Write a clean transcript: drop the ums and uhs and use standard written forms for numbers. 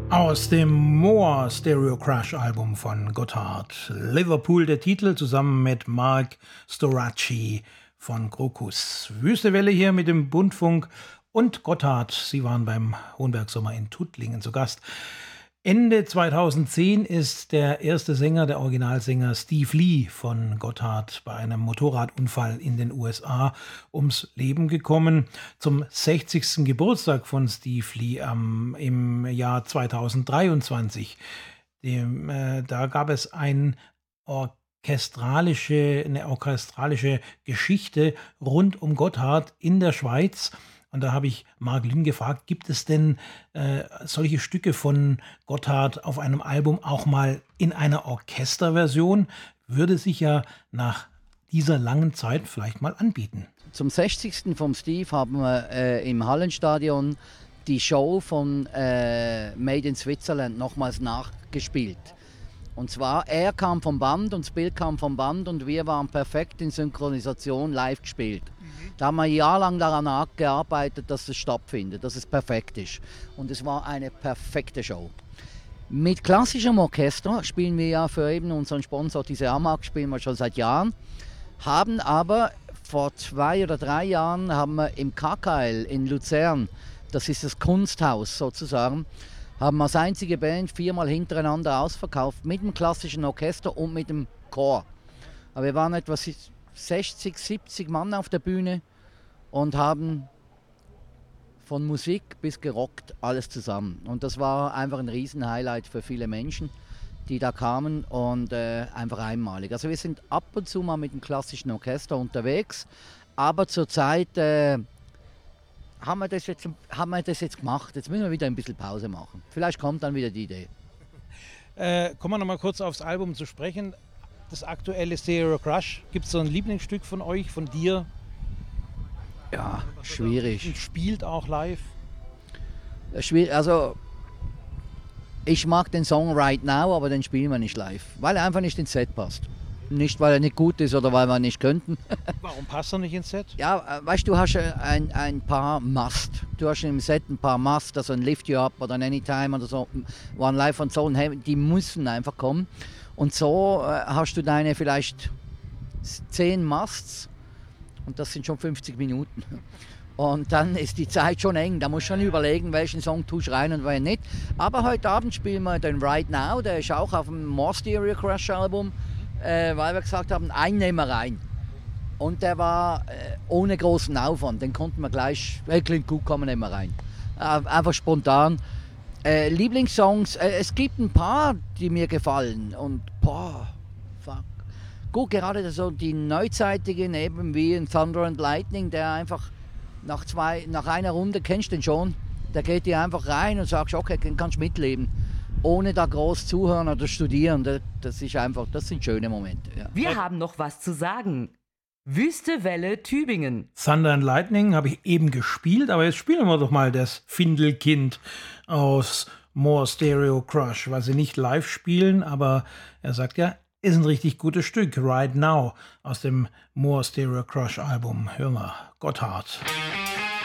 Aus dem More Stereo Crush Album von Gotthard. Liverpool der Titel zusammen mit Mark Storacci von Krokus. Wüste Welle hier mit dem Bundfunk und Gotthard. Sie waren beim Hohenberg Sommer in Tuttlingen zu Gast. Ende 2010 ist der erste Sänger, der Originalsänger Steve Lee von Gotthard bei einem Motorradunfall in den USA ums Leben gekommen. Zum 60. Geburtstag von Steve Lee im Jahr 2023. Da gab es eine orchestralische Geschichte rund um Gotthard in der Schweiz. Und da habe ich Mark Lynn gefragt, gibt es denn solche Stücke von Gotthard auf einem Album auch mal in einer Orchesterversion? Würde sich ja nach dieser langen Zeit vielleicht mal anbieten. Zum 60. vom Steve haben wir im Hallenstadion die Show von Made in Switzerland nochmals nachgespielt. Und zwar, er kam vom Band und das Bild kam vom Band und wir waren perfekt in Synchronisation live gespielt. Da haben wir jahrelang daran gearbeitet, dass es stattfindet, dass es perfekt ist. Und es war eine perfekte Show. Mit klassischem Orchester spielen wir ja für eben unseren Sponsor, diese Amag, spielen wir schon seit Jahren. Haben aber vor 2 oder 3 Jahren haben wir im KKL in Luzern, das ist das Kunsthaus sozusagen, haben wir als einzige Band 4-mal hintereinander ausverkauft mit dem klassischen Orchester und mit dem Chor. Aber wir waren etwa 60, 70 Mann auf der Bühne und haben von Musik bis gerockt alles zusammen. Und das war einfach ein Riesen-Highlight für viele Menschen, die da kamen und einfach einmalig. Also wir sind ab und zu mal mit dem klassischen Orchester unterwegs, aber zurzeit haben wir das jetzt gemacht. Jetzt müssen wir wieder ein bisschen Pause machen. Vielleicht kommt dann wieder die Idee. Kommen wir noch mal kurz aufs Album zu sprechen. Das aktuelle Stereo Crush. Gibt es so ein Lieblingsstück von euch, von dir? Ja, schwierig. Und spielt auch live? Also, ich mag den Song Right Now, aber den spielen wir nicht live, weil er einfach nicht ins Set passt. Nicht, weil er nicht gut ist oder weil wir nicht könnten. Warum passt er nicht ins Set? Ja, weißt du, du hast ein paar Must. Du hast im Set ein paar Must, also ein Lift You Up oder ein Anytime oder so, One Life und so, und die müssen einfach kommen. Und so hast du deine vielleicht 10 Musts und das sind schon 50 Minuten. Und dann ist die Zeit schon eng, da musst du schon überlegen, welchen Song tust du rein und welchen nicht. Aber heute Abend spielen wir den Right Now, der ist auch auf dem More Stereo Crush Album, weil wir gesagt haben, einen nehmen wir rein. Und der war ohne großen Aufwand, den konnten wir gleich, klingt gut, kann man nehmen wir rein. Einfach spontan. Lieblingssongs, es gibt ein paar, die mir gefallen und fuck. Gut, gerade so die neuzeitigen, eben wie in Thunder and Lightning, der einfach nach einer Runde, kennst du den schon, der geht dir einfach rein und sagst, okay, den kannst du mitleben, ohne da groß zuhören oder studieren. Das sind schöne Momente. Ja. Wir haben noch was zu sagen. Wüste Welle Tübingen. Thunder and Lightning habe ich eben gespielt, aber jetzt spielen wir doch mal das Findelkind aus More Stereo Crush, weil sie nicht live spielen, aber er sagt ja, ist ein richtig gutes Stück. Right Now aus dem More Stereo Crush Album. Hör mal, Gotthard.